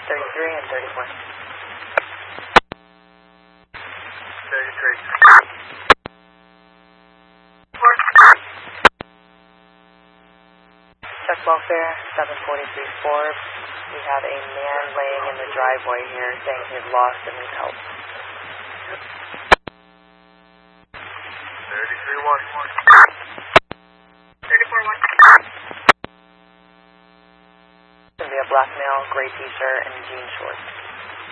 33 and 34. 33. Check welfare, 743 Forbes. We have a man laying in the driveway here saying he's lost and needs help. 33-1. 34-1. It's going to be a black male, gray t-shirt, and jean shorts.